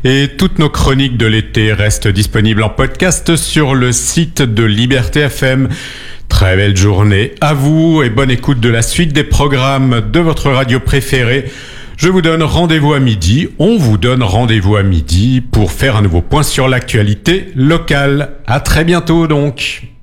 Et toutes nos chroniques de l'été restent disponibles en podcast sur le site de Liberté FM. Très belle journée à vous et bonne écoute de la suite des programmes de votre radio préférée. Je vous donne rendez-vous à midi, on vous donne rendez-vous à midi pour faire un nouveau point sur l'actualité locale. À très bientôt donc.